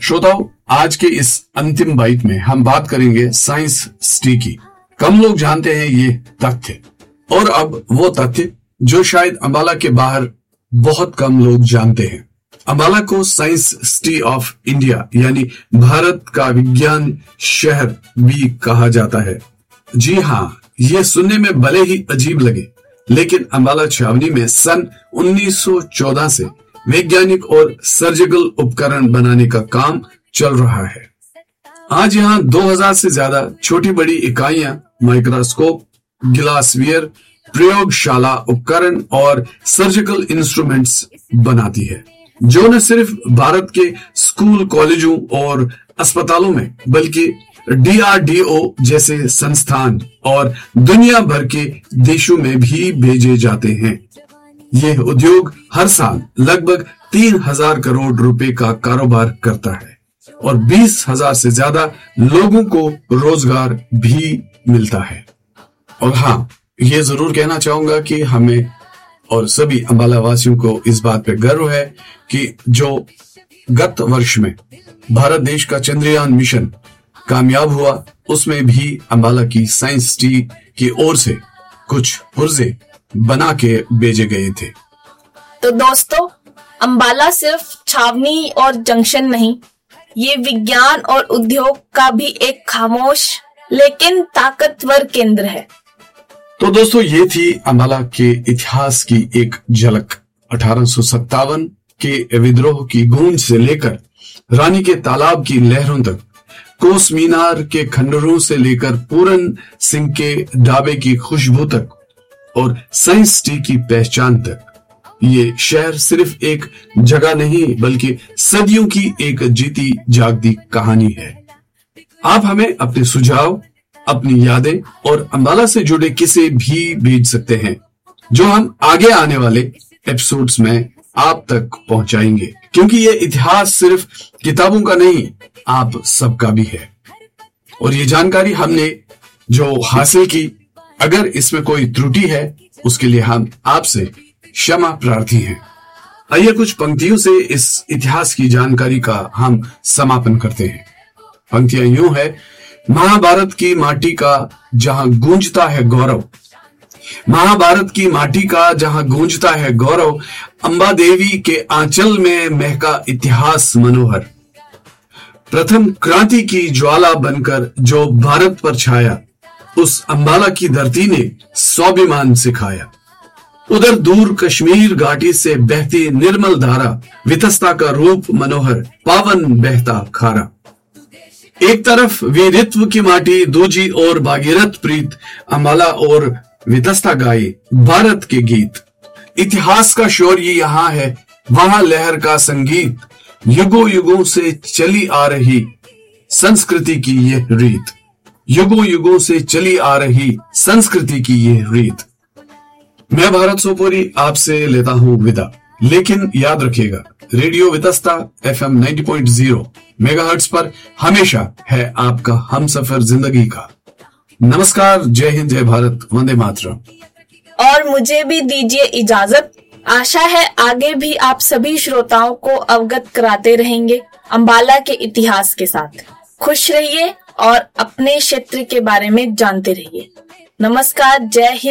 श्रोताओं, आज के इस अंतिम बाइट में हम बात करेंगे साइंस सिटी की। कम लोग जानते हैं ये तथ्य, और अब वो तथ्य जो शायद अंबाला के बाहर बहुत कम लोग जानते हैं। अंबाला को साइंस सिटी ऑफ इंडिया यानी भारत का विज्ञान शहर भी कहा जाता है। जी हाँ, ये सुनने में भले ही अजीब लगे, लेकिन अंबाला छावनी में सन 1914 से वैज्ञानिक और सर्जिकल उपकरण बनाने का काम चल रहा है। आज यहाँ 2000 से ज्यादा छोटी बड़ी इकाइयां माइक्रोस्कोप, गिलासवेयर, प्रयोगशाला उपकरण और सर्जिकल इंस्ट्रूमेंट्स बनाती है, जो न सिर्फ भारत के स्कूल, कॉलेजों और अस्पतालों में बल्कि DRDO जैसे संस्थान और दुनिया भर के देशों में भी भेजे जाते हैं। यह उद्योग हर साल लगभग 3000 करोड़ रुपए का कारोबार करता है और 20,000 से ज्यादा लोगों को रोजगार भी मिलता है। और हाँ, ये जरूर कहना चाहूंगा कि हमें और सभी अंबाला वासियों को इस बात पे गर्व है कि जो गत वर्ष में भारत देश का चंद्रयान मिशन कामयाब हुआ, उसमें भी अंबाला की साइंस सिटी की ओर से कुछ पुर्जे बना के भेजे गए थे। तो दोस्तों, अंबाला सिर्फ छावनी और जंक्शन नहीं, ये विज्ञान और उद्योग का भी एक खामोश लेकिन ताकतवर केंद्र है। तो दोस्तों, ये थी अंबाला के इतिहास की एक झलक। 1857 के विद्रोह की गूंज से लेकर रानी के तालाब की लहरों तक, कोस मीनार के खंडरों से लेकर पूरन सिंह के ढाबे की खुशबू तक और साइंस सिटी की पहचान तक, ये शहर सिर्फ एक जगह नहीं बल्कि सदियों की एक जीती जागती कहानी है। आप हमें अपने सुझाव, अपनी यादें और अंबाला से जुड़े किस्से भी भेज सकते हैं, जो हम आगे आने वाले एपिसोड्स में आप तक पहुंचाएंगे, क्योंकि ये इतिहास सिर्फ किताबों का नहीं, आप सबका भी है। और ये जानकारी हमने जो हासिल की, अगर इसमें कोई त्रुटि है उसके लिए हम आपसे क्षमा प्रार्थी हैं। आइए कुछ पंक्तियों से इस इतिहास की जानकारी का हम समापन करते हैं। पंक्तियां यूं है: महाभारत की माटी का जहां गूंजता है गौरव, महाभारत की माटी का जहां गूंजता है गौरव, अंबा देवी के आंचल में महका इतिहास मनोहर, प्रथम क्रांति की ज्वाला बनकर जो भारत पर छाया, उस अंबाला की धरती ने स्वाभिमान सिखाया। उधर दूर कश्मीर घाटी से बहती निर्मल धारा, वितस्ता का रूप मनोहर, पावन बहता खारा। एक तरफ वीरत्व की माटी, दूजी और भागीरथ प्रीत, अंबाला और वितस्ता गाए भारत के गीत। इतिहास का शौर्य यहाँ है, वहां लहर का संगीत, युगों युगों से चली आ रही संस्कृति की यह रीत, युगों युगों से चली आ रही संस्कृति की यह रीत। मैं भारत सोपोरी आपसे लेता हूं विदा, लेकिन याद रखिएगा, रेडियो वितस्ता FM 90.0 मेगाहर्ट्ज पर हमेशा है आपका हमसफर जिंदगी का। नमस्कार, जय हिंद, जय भारत, वंदे मातरम। और मुझे भी दीजिए इजाजत। आशा है आगे भी आप सभी श्रोताओं को अवगत कराते रहेंगे अंबाला के इतिहास के साथ। खुश रहिए और अपने क्षेत्र के बारे में जानते रहिए। नमस्कार, जय हिंद।